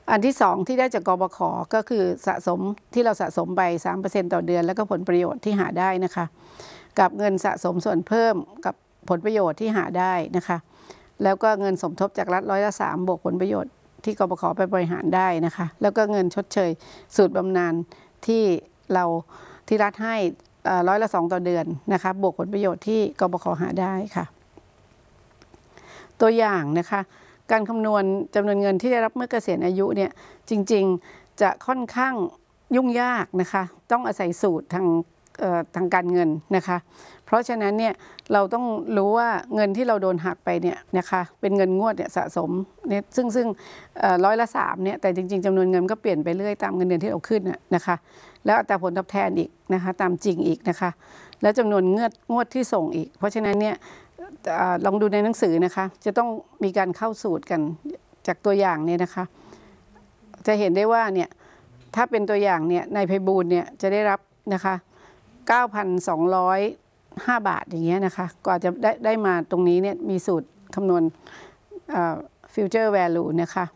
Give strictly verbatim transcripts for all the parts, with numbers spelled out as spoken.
อันที่สองที่ได้จากกบข.ก็คือสะสมที่เราสะสมไป สามเปอร์เซ็นต์ ต่อเดือนแล้วก็ผลประโยชน์ที่หาได้นะคะกับเงินสะสมส่วนเพิ่มกับผลประโยชน์ที่หาได้นะคะแล้วก็เงินสมทบจากรัฐร้อยละสามบวกผลประโยชน์ที่กบข.ไปบริหารได้นะคะแล้วก็เงินชดเชยสูตรบำนาญที่เราที่รัฐให้ร้อยละสองต่อเดือนนะคะบวกผลประโยชน์ที่กบข.หาได้ค่ะตัวอย่างนะคะการคำนวณจำนวนเงินที่ได้รับเมื่อเกษียณอายุเนี่ยจริงๆจะค่อนข้างยุ่งยากนะคะต้องอาศัยสูตรทางทางการเงินนะคะเพราะฉะนั้นเนี่ยเราต้องรู้ว่าเงินที่เราโดนหักไปเนี่ยนะคะเป็นเงินงวดเนี่ยสะสมเนี่ยซึ่งซึ่งร้อยละสามเนี่ยแต่จริงๆจำนวนเงินก็เปลี่ยนไปเรื่อยตามเงินเดือนที่เราขึ้นนะคะแล้วอัตราผลตอบแทนอีกนะคะตามจริงอีกนะคะแล้วจำนวนเงือดงวดที่ส่งอีกเพราะฉะนั้นเนี่ยลองดูในหนังสือนะคะจะต้องมีการเข้าสูตรกันจากตัวอย่างเนี่ยนะคะจะเห็นได้ว่าเนี่ยถ้าเป็นตัวอย่างเนี่ยนายไพบูลย์เนี่ยจะได้รับนะคะ เก้าพันสองร้อยห้า บาทอย่างเงี้ยนะคะกว่าจะได้ได้มาตรงนี้เนี่ยมีสูตรคำนวณ future value นะคะ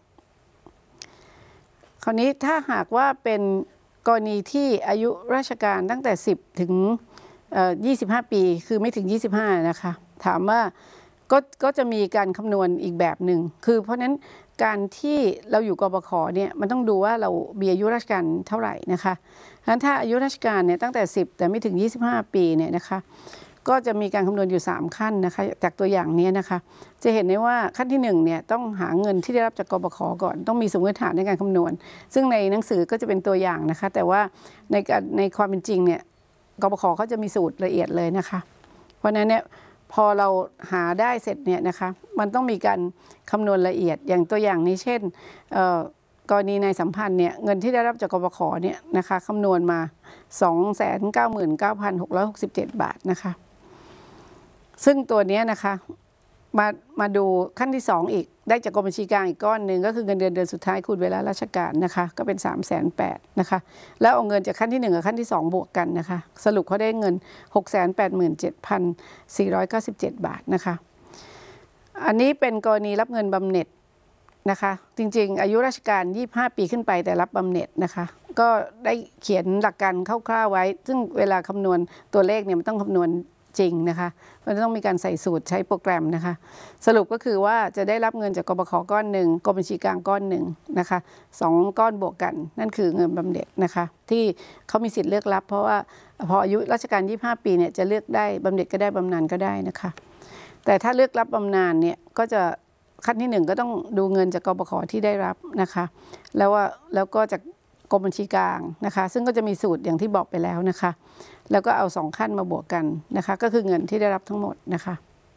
คราวนี้ถ้าหากว่าเป็นกรณีที่อายุราชการตั้งแต่สิบถึงยี่สิบห้าปีคือไม่ถึงยี่สิบห้านะคะถามว่าก็ก็จะมีการคำนวณอีกแบบหนึ่งคือเพราะนั้นการที่เราอยู่กบข.เนี่ยมันต้องดูว่าเรามีอายุราชการเท่าไหร่นะคะงั้นถ้าอายุราชการเนี่ยตั้งแต่สิบแต่ไม่ถึงยี่สิบห้าปีเนี่ยนะคะก็จะมีการคำนวณอยู่สามขั้นนะคะจากตัวอย่างนี้นะคะจะเห็นได้ว่าขั้นที่หนึ่งเนี่ยต้องหาเงินที่ได้รับจากกบข.ก่อนต้องมีสมมติฐานในการคำนวณซึ่งในหนังสือก็จะเป็นตัวอย่างนะคะแต่ว่าในในความเป็นจริงเนี่ยกบข.เขาจะมีสูตรละเอียดเลยนะคะเพราะฉะนั้นเนี่ยพอเราหาได้เสร็จเนี่ยนะคะมันต้องมีการคำนวณละเอียดอย่างตัวอย่างนี้เช่นกรณีในสัมพันธ์เนี่ยเงินที่ได้รับจากกบข.เนี่ยนะคะคำนวณมา สองแสนเก้าหมื่นเก้าพันหกร้อยหกสิบเจ็ด บาทนะคะซึ่งตัวนี้นะคะมามาดูขั้นที่สองอีกได้จากกรมบัญชีกลางอีกก้อนหนึ่งก็คือเงินเดือนเดือนสุดท้ายคูณเวลาราชการนะคะก็เป็น สามแสนแปด นะคะแล้วเอาเงินจากขั้นที่หนึ่งกับขั้นที่สองบวกกันนะคะสรุปเขาได้เงิน หกแสนแปดหมื่นเจ็ดพันสี่ร้อยเก้าสิบเจ็ด บาทนะคะอันนี้เป็นกรณีรับเงินบำเหน็จนะคะจริงๆอายุราชการยี่สิบห้าปีขึ้นไปแต่รับบำเหน็จนะคะก็ได้เขียนหลักการคร่าวๆไว้ซึ่งเวลาคำนวณตัวเลขเนี่ยมันต้องคำนวณจริงนะคะมันต้องมีการใส่สูตรใช้โปรแกรมนะคะสรุปก็คือว่าจะได้รับเงินจากกบข.ก้อนหนึ่งกรมบัญชีกลางก้อนหนึ่งนะคะสองก้อนบวกกันนั่นคือเงินบำเหน็จนะคะที่เขามีสิทธิ์เลือกรับเพราะว่าพออายุราชการยี่สิบห้าปีเนี่ยจะเลือกได้บำเหน็จก็ได้บำนาญก็ได้นะคะแต่ถ้าเลือกรับบำนาญเนี่ยก็จะขั้นที่หนึ่งก็ต้องดูเงินจากกบข.ที่ได้รับนะคะแล้วว่าแล้วก็จากกรมบัญชีกลางนะคะซึ่งก็จะมีสูตรอย่างที่บอกไปแล้วนะคะแล้วก็เอาสองขั้นมาบวกกันนะคะก็คือเงินที่ได้รับทั้งหมดนะคะ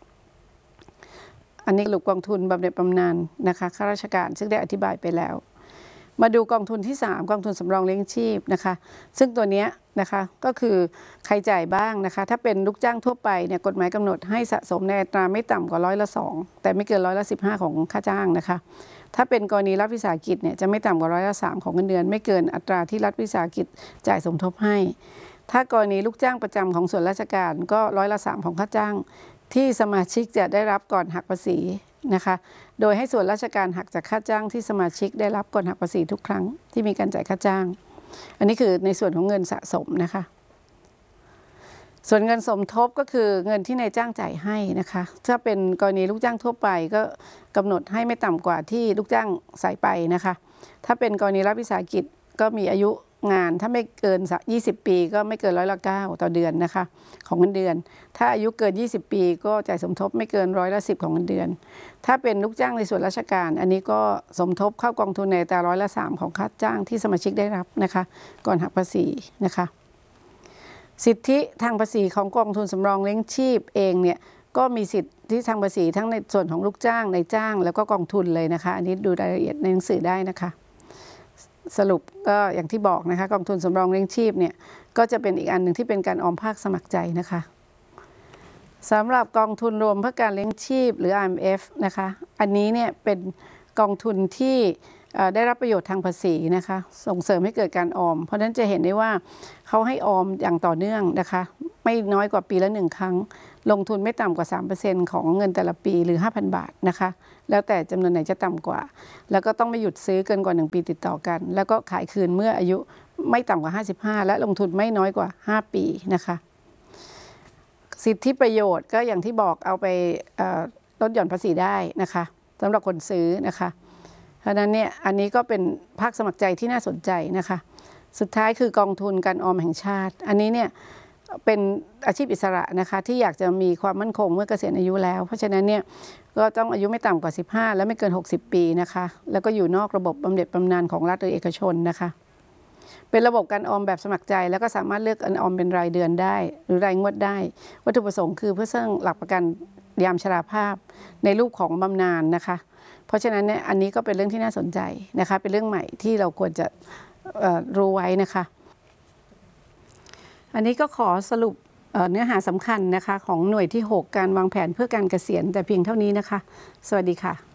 อันนี้สรุปกองทุนบำเหน็จบำนาญนะคะข้าราชการซึ่งได้อธิบายไปแล้วมาดูกองทุนที่สามกองทุนสำรองเลี้ยงชีพนะคะซึ่งตัวนี้นะคะก็คือใครจ่ายบ้างนะคะถ้าเป็นลูกจ้างทั่วไปเนี่ยกฎหมายกำหนดให้สะสมในอัตราไม่ต่ำกว่าร้อยละสองแต่ไม่เกินร้อยละสิบห้าของค่าจ้างนะคะถ้าเป็นกรณีรัฐวิสาหกิจเนี่ยจะไม่ต่ำกว่าร้อยละสามของเงินเดือนไม่เกินอัตราที่รัฐวิสาหกิจจ่ายสมทบให้ถ้ากรณีลูกจ้างประจำของส่วนราชการก็ร้อยละสามของค่าจ้างที่สมาชิกจะได้รับก่อนหักภาษีนะคะโดยให้ส่วนราชการหักจากค่าจ้างที่สมาชิกได้รับก่อนหักภาษีทุกครั้งที่มีการจ่ายค่าจ้างอันนี้คือในส่วนของเงินสะสมนะคะส่วนเงินสมทบก็คือเงินที่นายจ้างจ่ายให้นะคะถ้าเป็นกรณีลูกจ้างทั่วไปก็กำหนดให้ไม่ต่ำกว่าที่ลูกจ้างใส่ไปนะคะถ้าเป็นกรณีรัฐวิสาหกิจก็มีอายุงานถ้าไม่เกินยี่สิบปีก็ไม่เกินร้อยละเก้าต่อเดือนนะคะของเงินเดือนถ้าอายุเกินยี่สิบปีก็จ่ายสมทบไม่เกินร้อยละสิบของเงินเดือนถ้าเป็นลูกจ้างในส่วนราชการอันนี้ก็สมทบเข้ากองทุนในอัตราร้อยละสามของค่าจ้างที่สมาชิกได้รับนะคะก่อนหักภาษีนะคะสิทธิทางภาษีของกองทุนสำรองเลี้ยงชีพเองเนี่ยก็มีสิทธิทางภาษีทั้งในส่วนของลูกจ้างนายจ้างแล้วก็กองทุนเลยนะคะอันนี้ดูรายละเอียดในหนังสือได้นะคะสรุปก็อย่างที่บอกนะคะกองทุนสำรองเลี้ยงชีพเนี่ยก็จะเป็นอีกอันหนึ่งที่เป็นการออมภาคสมัครใจนะคะสำหรับกองทุนรวมเพื่อการเลี้ยงชีพหรือ อาร์ เอ็ม เอฟ นะคะอันนี้เนี่ยเป็นกองทุนที่ได้รับประโยชน์ทางภาษีนะคะส่งเสริมให้เกิดการออมเพราะฉะนั้นจะเห็นได้ว่าเขาให้ออมอย่างต่อเนื่องนะคะไม่น้อยกว่าปีละหนึ่งครั้งลงทุนไม่ต่ำกว่า สามเปอร์เซ็นต์ ของเงินแต่ละปีหรือ ห้าพัน บาทนะคะแล้วแต่จำนวนไหนจะต่ำกว่าแล้วก็ต้องไม่หยุดซื้อเกินกว่าหนึ่งปีติดต่อกันแล้วก็ขายคืนเมื่ออายุไม่ต่ำกว่าห้าสิบห้าและลงทุนไม่น้อยกว่าห้าปีนะคะสิทธิประโยชน์ก็อย่างที่บอกเอาไปลดหย่อนภาษีได้นะคะสำหรับคนซื้อนะคะเพราะนั้นเนี่ยอันนี้ก็เป็นภาคสมัครใจที่น่าสนใจนะคะสุดท้ายคือกองทุนการออมแห่งชาติอันนี้เนี่ยเป็นอาชีพอิสระนะคะที่อยากจะมีความมั่นคงเมื่อเกษียณอายุแล้วเพราะฉะนั้นเนี่ยก็ต้องอายุไม่ต่ำกว่าสิบห้าและไม่เกินหกสิบปีนะคะแล้วก็อยู่นอกระบบบำเหน็จบำนาญของรัฐหรือเอกชนนะคะเป็นระบบการออมแบบสมัครใจแล้วก็สามารถเลือกการออมเป็นรายเดือนได้หรือรายงวดได้วัตถุประสงค์คือเพื่อสร้างหลักประกันยามชราภาพในรูปของบำนาญนะคะเพราะฉะนั้นเนี่ยอันนี้ก็เป็นเรื่องที่น่าสนใจนะคะเป็นเรื่องใหม่ที่เราควรจะรู้ไว้นะคะอันนี้ก็ขอสรุปเนื้อหาสำคัญนะคะของหน่วยที่หกการวางแผนเพื่อการเกษียณแต่เพียงเท่านี้นะคะสวัสดีค่ะ